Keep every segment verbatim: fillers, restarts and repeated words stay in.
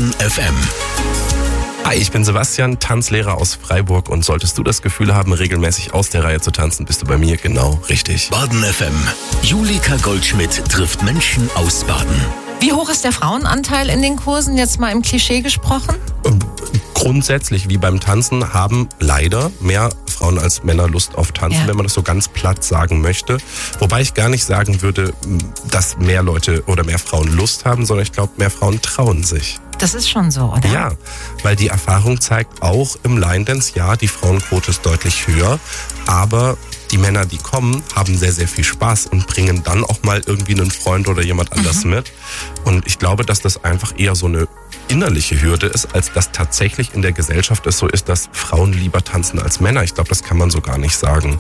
Baden F M. Hi, ich bin Sebastian, Tanzlehrer aus Freiburg, und solltest du das Gefühl haben, regelmäßig aus der Reihe zu tanzen, bist du bei mir genau richtig. Baden F M. Julika Goldschmidt trifft Menschen aus Baden. Wie hoch ist der Frauenanteil in den Kursen, jetzt mal im Klischee gesprochen? Grundsätzlich, wie beim Tanzen, haben leider mehr Frauen als Männer Lust auf Tanzen, ja. wenn man das so ganz platt sagen möchte. Wobei ich gar nicht sagen würde, dass mehr Leute oder mehr Frauen Lust haben, sondern ich glaube, mehr Frauen trauen sich. Das ist schon so, oder? Ja, weil die Erfahrung zeigt, auch im Line Dance, ja, die Frauenquote ist deutlich höher, aber die Männer, die kommen, haben sehr, sehr viel Spaß und bringen dann auch mal irgendwie einen Freund oder jemand anders mhm. mit. Und ich glaube, dass das einfach eher so eine innerliche Hürde ist, als dass tatsächlich in der Gesellschaft es so ist, dass Frauen lieber tanzen als Männer. Ich glaube, das kann man so gar nicht sagen.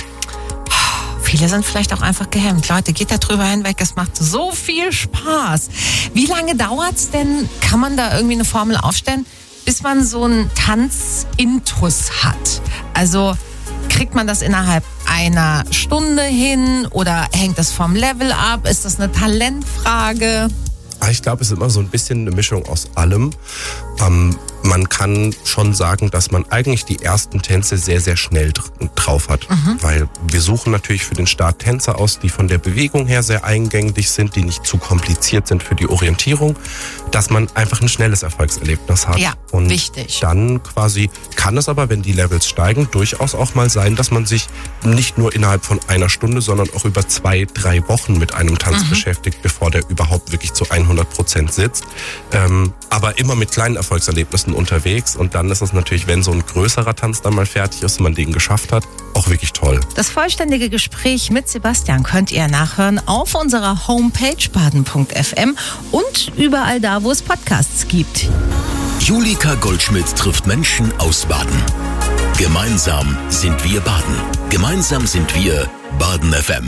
Viele sind vielleicht auch einfach gehemmt. Leute, geht da drüber hinweg, es macht so viel Spaß. Wie lange dauert's denn, kann man da irgendwie eine Formel aufstellen, bis man so einen Tanzintus hat? Also kriegt man das innerhalb einer Stunde hin oder hängt das vom Level ab? Ist das eine Talentfrage? Ich glaube, es ist immer so ein bisschen eine Mischung aus allem. Ähm, man kann schon sagen, dass man eigentlich die ersten Tänze sehr, sehr schnell drauf hat. Mhm. Weil wir suchen natürlich für den Start Tänze aus, die von der Bewegung her sehr eingängig sind, die nicht zu kompliziert sind für die Orientierung, dass man einfach ein schnelles Erfolgserlebnis hat. Ja, und wichtig. Dann quasi kann es aber, wenn die Levels steigen, durchaus auch mal sein, dass man sich nicht nur innerhalb von einer Stunde, sondern auch über zwei, drei Wochen mit einem Tanz mhm. beschäftigt, bevor der überhaupt wirklich zu hundert Prozent sitzt. Ähm, aber immer mit kleinen Erfolgserlebnissen unterwegs, und dann ist es natürlich, wenn so ein größerer Tanz dann mal fertig ist und man den geschafft hat, auch wirklich toll. Das vollständige Gespräch mit Sebastian könnt ihr nachhören auf unserer Homepage baden punkt f m und überall da, wo es Podcasts gibt. Julika Goldschmidt trifft Menschen aus Baden. Gemeinsam sind wir Baden. Gemeinsam sind wir Baden F M.